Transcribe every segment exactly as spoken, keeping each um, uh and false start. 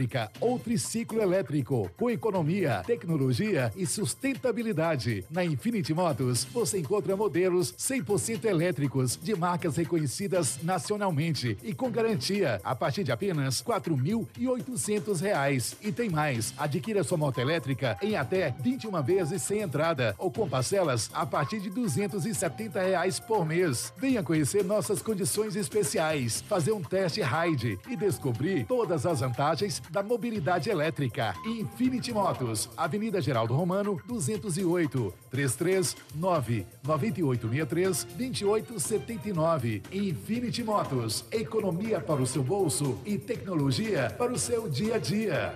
elétrica ou triciclo elétrico, com economia, tecnologia e sustentabilidade. Na Infinity Motos, você encontra modelos cem por cento elétricos de marcas reconhecidas nacionalmente e com garantia a partir de apenas quatro mil e oitocentos reais. E tem mais, adquira sua moto elétrica em até vinte e uma vezes sem entrada ou com parcelas a partir de duzentos e setenta reais por mês. Venha conhecer nossas condições especiais, fazer um teste ride e descobrir todas as vantagens da mobilidade elétrica. Infinity Motos, Avenida Geraldo Romano, duzentos e oito, três três nove, nove oito seis três, dois oito sete nove. Infinity Motos, economia para o seu bolso e tecnologia para o seu dia a dia.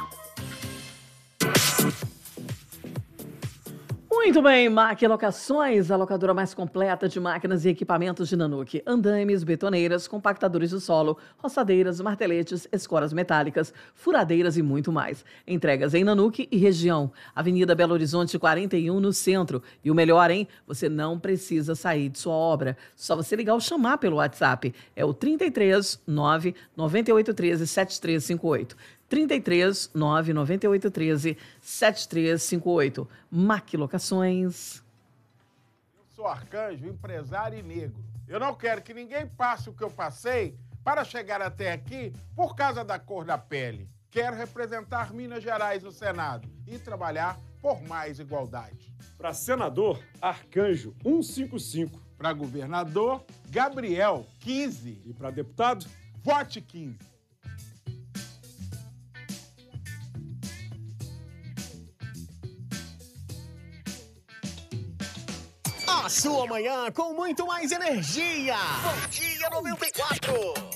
Muito bem, Mac Locações, a locadora mais completa de máquinas e equipamentos de Nanuque. Andaimes, betoneiras, compactadores de solo, roçadeiras, marteletes, escoras metálicas, furadeiras e muito mais. Entregas em Nanuque e região. Avenida Belo Horizonte quarenta e um, no centro. E o melhor, hein? Você não precisa sair de sua obra. Só você ligar ou chamar pelo WhatsApp. É o trinta e três, nove, noventa e oito, treze, setenta e três cinquenta e oito. trinta e três, nove, noventa e oito, treze, setenta e três cinquenta e oito. Mac Locações. Eu sou Arcanjo, empresário e negro. Eu não quero que ninguém passe o que eu passei para chegar até aqui por causa da cor da pele. Quero representar Minas Gerais no Senado e trabalhar por mais igualdade. Para senador, Arcanjo cento e cinquenta e cinco. Para governador, Gabriel quinze. E para deputado, vote quinze. A sua manhã com muito mais energia. Bom dia noventa e quatro.